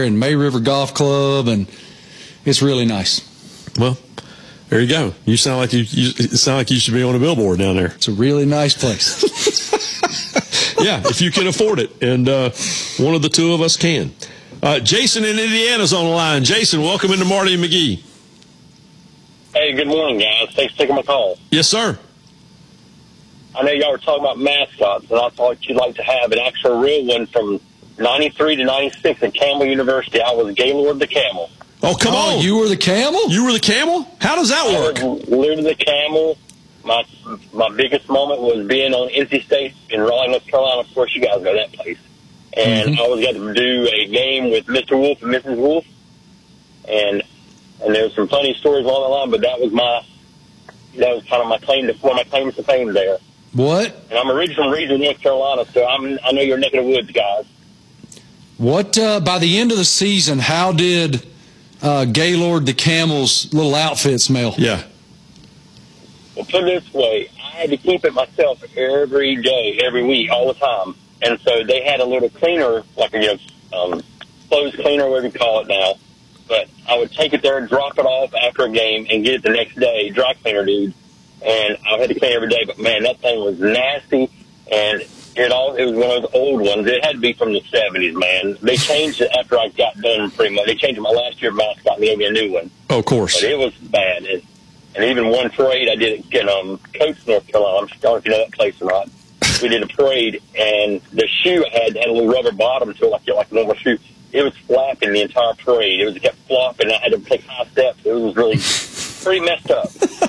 and May River Golf Club, and it's really nice. Well, there you go. You sound like you sound like you should be on a billboard down there. It's a really nice place. Yeah, if you can afford it, and one of the two of us can. Jason in Indiana's on the line. Jason, welcome into Marty and McGee. Hey, good morning, guys. Thanks for taking my call. Yes, sir. I know y'all were talking about mascots, and I thought you'd like to have an actual real one from 93 to 96 at Campbell University. I was Gaylord the Camel. Oh, come on. You were the camel? You were the camel? How does that work? I was literally the camel. My biggest moment was being on NC State in Raleigh, North Carolina. Of course, you guys know that place. And I always got to do a game with Mr. Wolf and Mrs. Wolf. And there's some funny stories along the line, but that was kind of my claim to one of my claims to fame there. What? And I'm originally from Regional North Carolina, so I know you're neck of the woods, guys. What, by the end of the season, how did Gaylord the Camel's little outfit smell? Yeah. Well, put it this way, I had to keep it myself every day, every week, all the time. And so they had a little cleaner, like a clothes cleaner, whatever you call it now. But I would take it there and drop it off after a game and get it the next day, dry cleaner dude. And I had to clean every day. But, man, that thing was nasty. And it was one of those old ones. It had to be from the 70s, man. They changed it after I got done pretty much. They changed it my last year mascot and gave me a new one. Oh, of course. But it was bad. And even one parade I did in Coates, North Carolina. I don't know if you know that place or not. We did a parade, and the shoe I had a little rubber bottom to it, like a normal shoe. It was flapping the entire parade. It kept flopping. I had to take high steps. It was really pretty messed up.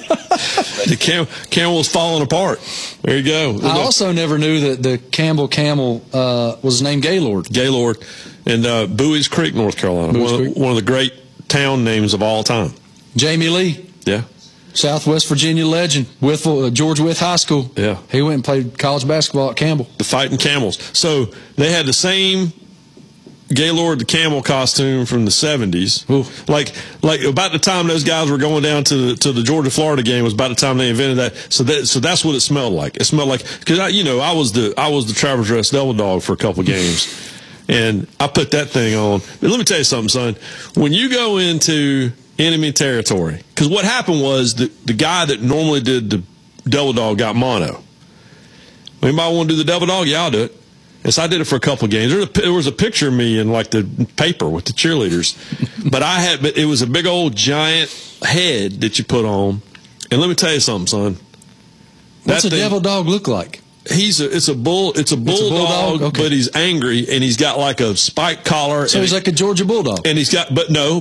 The camel was falling apart. There you go. I also never knew that the Campbell Camel was named Gaylord. Gaylord and Bowie's Creek, North Carolina. One of the great town names of all time. Jamie Lee. Yeah. Southwest Virginia legend, George Wythe High School. Yeah. He went and played college basketball at Campbell. The Fighting Camels. So they had the same Gaylord the Camel costume from the 70s. Ooh. Like about the time those guys were going down to the Georgia-Florida game was about the time they invented that. So that's what it smelled like. It smelled like, because I was the Travelers Rest Devil Dog for a couple games, and I put that thing on. But let me tell you something, son. When you go into enemy territory, because what happened was the guy that normally did the Devil Dog got mono. Anybody want to do the Devil Dog? Yeah, I'll do it. And so I did it for a couple of games. There was a picture of me in like the paper with the cheerleaders, but it was a big old giant head that you put on. And let me tell you something, son. What's a Devil Dog look like? It's a bulldog, okay. But he's angry and he's got like a spike collar. So he's like a Georgia Bulldog. And he's got, but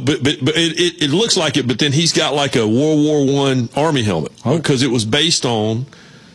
it looks like it. But then he's got like a World War I Army helmet because it was based on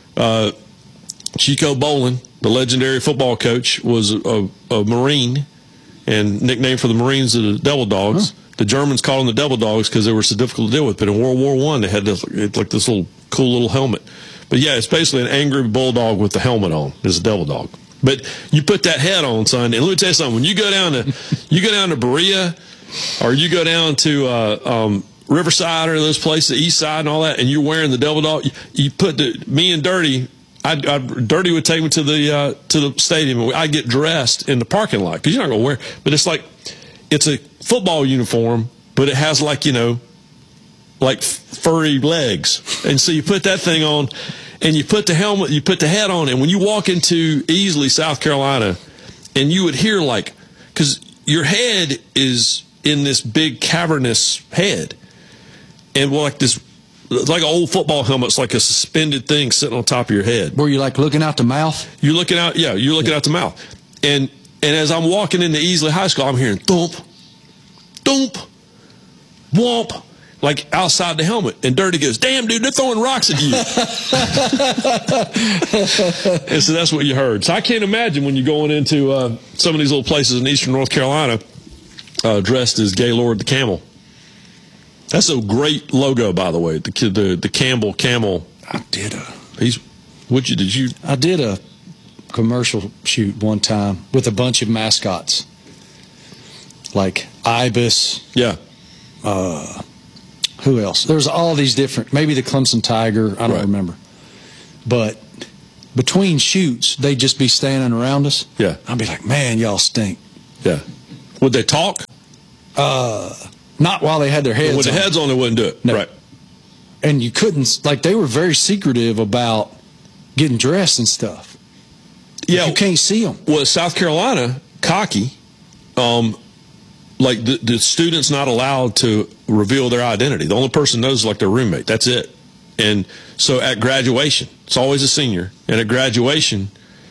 Chico Bolin, the legendary football coach, was a Marine, and nicknamed for the Marines are the Devil Dogs. Huh. The Germans called them the Devil Dogs because they were so difficult to deal with. But in World War I, they had this little cool little helmet. But yeah, it's basically an angry bulldog with the helmet on. It's a Devil Dog. But you put that head on, son, and let me tell you something. When you go down to Berea, or you go down to Riverside or those places, the East Side and all that, and you're wearing the Devil Dog, you put me and Dirty. Dirty would take me to the stadium, and I'd get dressed in the parking lot because you're not going to wear. But it's a football uniform, but it has like furry legs, and so you put that thing on. And you put the helmet, you put the head on, and when you walk into Easley, South Carolina, and you would hear because your head is in this big cavernous head, and it's like an old football helmet. It's like a suspended thing sitting on top of your head. Were you like looking out the mouth? You're looking out, yeah, you're looking out the mouth. And as I'm walking into Easley High School, I'm hearing thump, thump, womp. Like outside the helmet. And Dirty goes, damn, dude, they're throwing rocks at you. And so that's what you heard. So I can't imagine when you're going into some of these little places in eastern North Carolina dressed as Gaylord the Camel. That's a great logo, by the way, the Campbell Camel. I did I did a commercial shoot one time with a bunch of mascots. Like Ibis. Yeah. Who else? There's all these different, maybe the Clemson Tiger, I don't remember. But between shoots, they'd just be standing around us. Yeah. I'd be like, man, y'all stink. Yeah. Would they talk? Not while they had their heads With the on. heads on, they wouldn't do it. No. Right. And you couldn't, like, they were very secretive about getting dressed and stuff. Yeah. You can't see them. Well, South Carolina, cocky, like the student's not allowed to reveal their identity. The only person knows is like their roommate. That's it. And so at graduation, it's always a senior. And at graduation,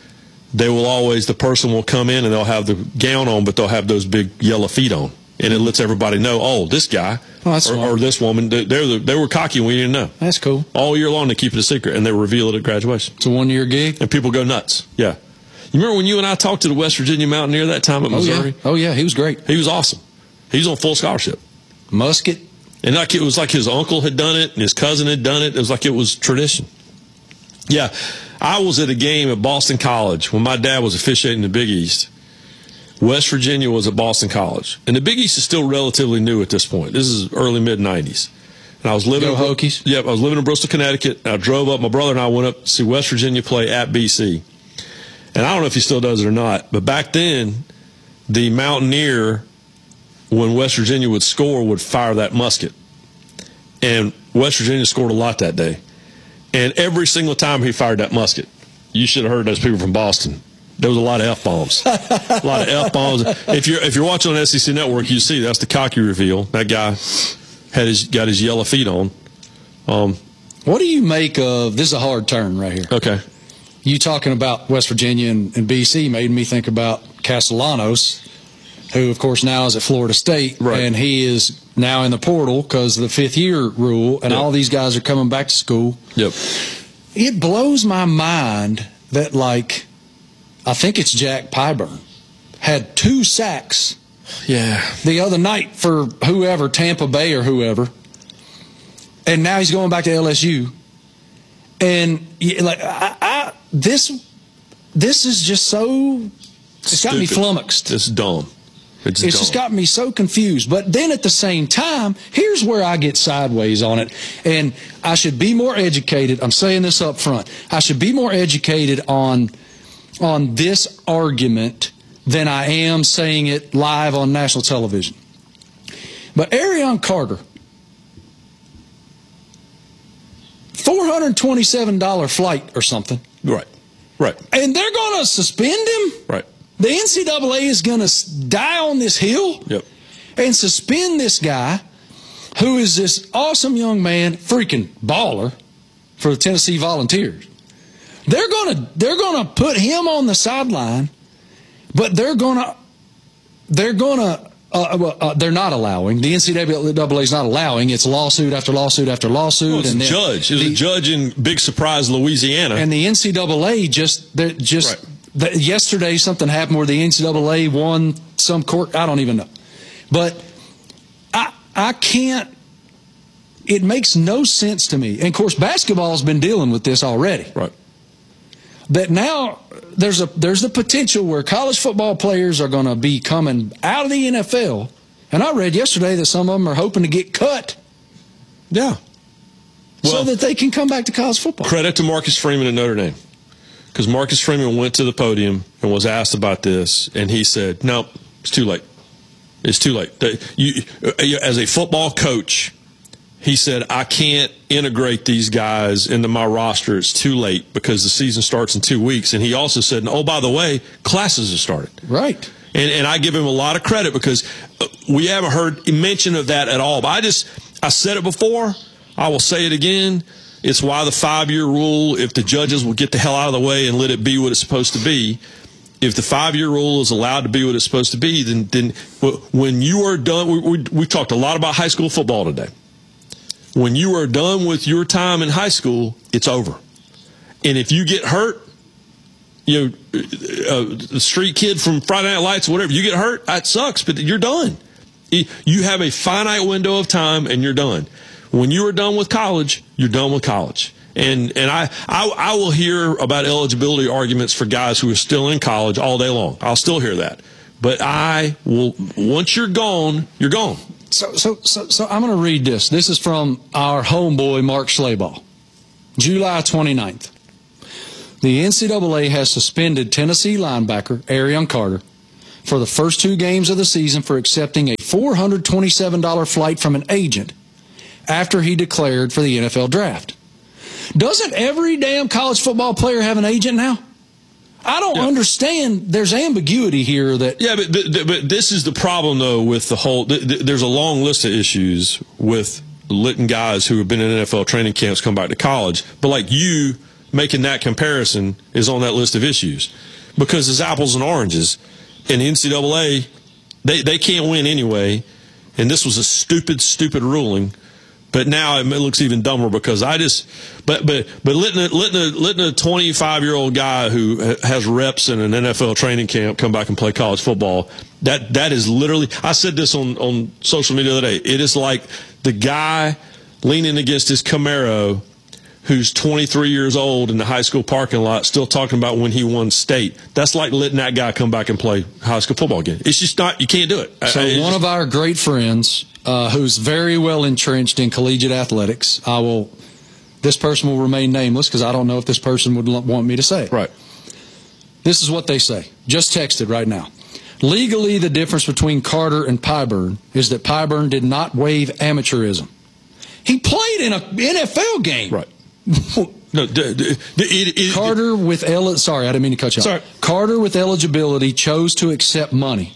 the person will come in and they'll have the gown on, but they'll have those big yellow feet on. And it lets everybody know, oh, this guy or this woman, they were cocky and we didn't know. That's cool. All year long, they keep it a secret, and they reveal it at graduation. It's a 1-year gig. And people go nuts. Yeah. You remember when you and I talked to the West Virginia Mountaineer that time at Missouri? Oh, yeah. He was great. He was awesome. He was on full scholarship. Musket. And like it was like his uncle had done it and his cousin had done it. It was like it was tradition. Yeah. I was at a game at Boston College when my dad was officiating the Big East. West Virginia was at Boston College. And the Big East is still relatively new at this point. This is early, mid-'90s. And I was living Go Hokies. Yep, I was living in Bristol, Connecticut. I drove up. My brother and I went up to see West Virginia play at BC. And I don't know if he still does it or not, but back then, the Mountaineer, when West Virginia would score, would fire that musket. And West Virginia scored a lot that day. And every single time he fired that musket, you should have heard those people from Boston. There was a lot of F-bombs. A lot of F-bombs. If you're watching on SEC Network, you see that's the cocky reveal. That guy got his yellow feet on. What do you make of, this is a hard turn right here. Okay. You talking about West Virginia and BC made me think about Castellanos, who, of course, now is at Florida State. Right. And he is now in the portal because of the fifth-year rule, and all these guys are coming back to school. Yep. It blows my mind that, like, I think it's Jack Pyburn, had 2 sacks the other night for whoever, Tampa Bay or whoever, and now he's going back to LSU. And like this is just so, it's got me flummoxed. It's dumb. It's just got me so confused. But then at the same time, here's where I get sideways on it. And I should be more educated. I'm saying this up front. I should be more educated on this argument than I am saying it live on national television. But Arion Carter, $427 flight or something. Right. And they're going to suspend him? Right. The NCAA is going to die on this hill and suspend this guy who is this awesome young man, freaking baller for the Tennessee Volunteers. They're going to put him on the sideline, but they're not allowing. The NCAA is not allowing. It's lawsuit after lawsuit after lawsuit. Well, it's and a judge. It was a judge in big surprise Louisiana. And the NCAA yesterday something happened where the NCAA won some court. I don't even know. But I can't. It makes no sense to me. And, of course, basketball has been dealing with this already. Right. That now there's the potential where college football players are going to be coming out of the NFL. And I read yesterday that some of them are hoping to get cut. Yeah. So that they can come back to college football. Credit to Marcus Freeman at Notre Dame. Because Marcus Freeman went to the podium and was asked about this, and he said, no, it's too late. It's too late. As a football coach, he said, I can't integrate these guys into my roster. It's too late because the season starts in 2 weeks. And he also said, oh, by the way, classes have started. Right. And I give him a lot of credit because we haven't heard mention of that at all. But I said it before. I will say it again. It's why the 5-year rule, if the judges will get the hell out of the way and let it be what it's supposed to be, if the 5-year rule is allowed to be what it's supposed to be, then when you are done, we talked a lot about high school football today. When you are done with your time in high school, it's over. And if you get hurt, the street kid from Friday Night Lights, whatever, you get hurt, that sucks, but you're done. You have a finite window of time, and you're done. When you are done with college, you're done with college. And I will hear about eligibility arguments for guys who are still in college all day long. I'll still hear that. But I will, once you're gone, you're gone. So I'm going to read this. This is from our homeboy, Mark Schlabach. July 29th. The NCAA has suspended Tennessee linebacker Arion Carter for the first 2 games of the season for accepting a $427 flight from an agent after he declared for the NFL draft. Doesn't every damn college football player have an agent now? I don't understand. There's ambiguity here that. Yeah, but this is the problem, though, with the whole. There's a long list of issues with letting guys who have been in NFL training camps come back to college. But like you making that comparison is on that list of issues because it's apples and oranges. And the NCAA, they can't win anyway. And this was a stupid ruling. But now it looks even dumber because but letting a 25-year-old guy who has reps in an NFL training camp come back and play college football, that is literally, I said this on social media the other day, it is like the guy leaning against his Camaro who's 23 years old in the high school parking lot still talking about when he won state. That's like letting that guy come back and play high school football again. It's just not, you can't do it. So one of our great friends who's very well entrenched in collegiate athletics, this person will remain nameless because I don't know if this person would want me to say it. Right. This is what they say. Just texted right now. Legally, the difference between Carter and Pyburn is that Pyburn did not waive amateurism. He played in an NFL game. Right. No, Carter with sorry, I didn't mean to cut you off. Sorry. Carter with eligibility chose to accept money.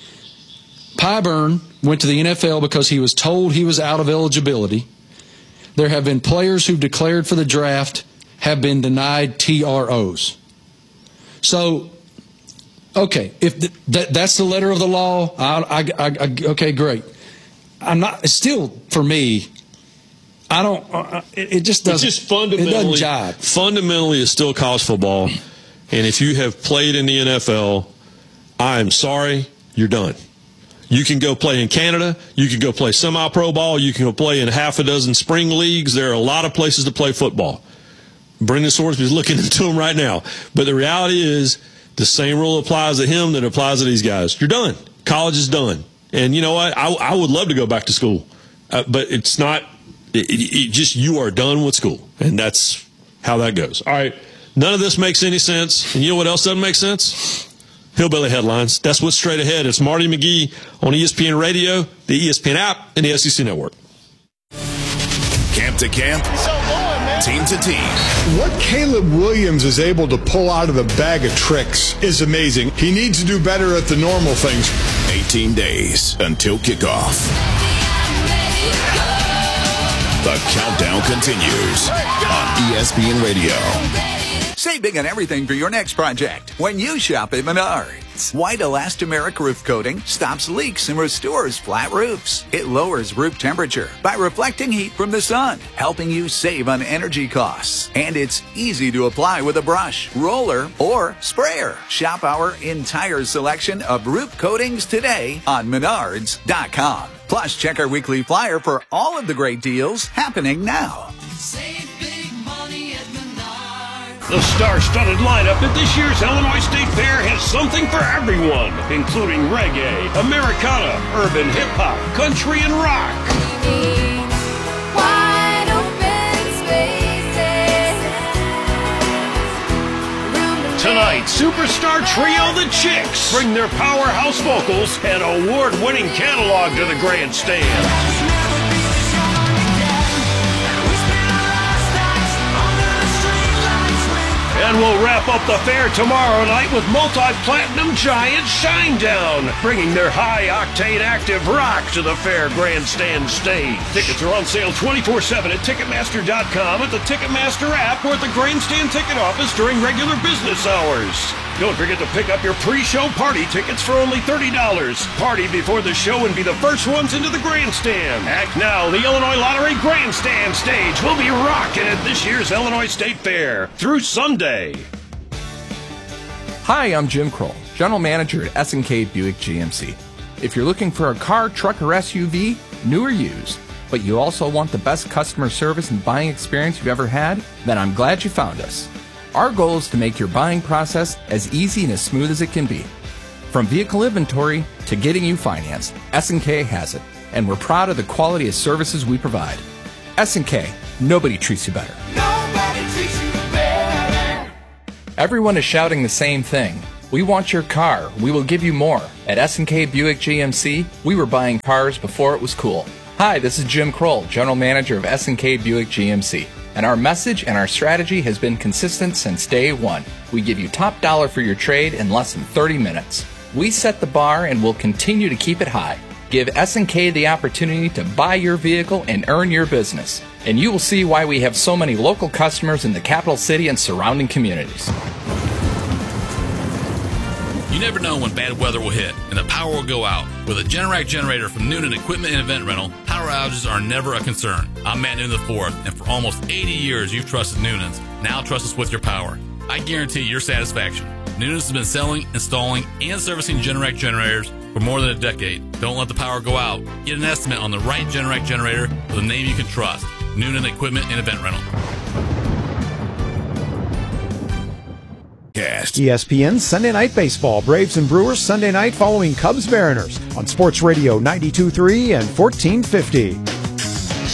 Pyburn went to the NFL because he was told he was out of eligibility. There have been players who've declared for the draft have been denied TROs. So, okay, if that's the letter of the law, okay, great. I'm not. Still, for me, I don't. It just doesn't. It's just fundamentally, it doesn't jive. Fundamentally, it's still college football, and if you have played in the NFL, I am sorry, you're done. You can go play in Canada. You can go play semi-pro ball. You can go play in half a dozen spring leagues. There are a lot of places to play football. Brendan Sorsby is looking into them right now. But the reality is the same rule applies to him that applies to these guys. You're done. College is done. And you know what? I would love to go back to school. But it's not just you are done with school. And that's how that goes. All right. None of this makes any sense. And you know what else doesn't make sense? Hillbilly headlines. That's what's straight ahead. It's Marty McGee on ESPN Radio, the ESPN app, and the SEC Network. Camp to camp, team to team. What Caleb Williams is able to pull out of the bag of tricks is amazing. He needs to do better at the normal things. 18 days until kickoff. The countdown continues on ESPN Radio. Save big on everything for your next project when you shop at Menards. White elastomeric roof coating stops leaks and restores flat roofs. It lowers roof temperature by reflecting heat from the sun, helping you save on energy costs. And it's easy to apply with a brush, roller, or sprayer. Shop our entire selection of roof coatings today on Menards.com. Plus, check our weekly flyer for all of the great deals happening now. Save big money at Menards. The star-studded lineup at this year's Illinois State Fair has something for everyone, including reggae, Americana, urban hip-hop, country, and rock. Wide open spaces. Tonight, superstar trio The Chicks bring their powerhouse vocals and award-winning catalog to the grandstand. And we'll wrap up the fair tomorrow night with multi-platinum giant Shinedown, bringing their high-octane active rock to the fair grandstand stage. Tickets are on sale 24/7 at Ticketmaster.com, at the Ticketmaster app, or at the grandstand ticket office during regular business hours. Don't forget to pick up your pre-show party tickets for only $30. Party before the show and be the first ones into the grandstand. Act now, the Illinois Lottery grandstand stage will be rocking at this year's Illinois State Fair through Sunday. Hi, I'm Jim Kroll, General Manager at S&K Buick GMC. If you're looking for a car, truck, or SUV, new or used, but you also want the best customer service and buying experience you've ever had, then I'm glad you found us. Our goal is to make your buying process as easy and as smooth as it can be. From vehicle inventory to getting you financed, S&K has it, and we're proud of the quality of services we provide. S&K, nobody treats you better. Nobody treats you better. Everyone is shouting the same thing. We want your car. We will give you more. At S&K Buick GMC, we were buying cars before it was cool. Hi, this is Jim Kroll, General Manager of S&K Buick GMC. And our message and our strategy has been consistent since day one. We give you top dollar for your trade in less than 30 minutes. We set the bar and will continue to keep it high. Give S&K the opportunity to buy your vehicle and earn your business. And you will see why we have so many local customers in the capital city and surrounding communities. You never know when bad weather will hit and the power will go out. With a Generac generator from Noonan Equipment and Event Rental, power outages are never a concern. I'm Matt Noonan IV, and for almost 80 years you've trusted Noonan's. Now trust us with your power. I guarantee your satisfaction. Noonan's has been selling, installing, and servicing Generac generators for more than a decade. Don't let the power go out. Get an estimate on the right Generac generator with a name you can trust. Noonan Equipment and Event Rental. ESPN Sunday Night Baseball. Braves and Brewers Sunday night following Cubs Mariners on Sports Radio 92.3 and 1450.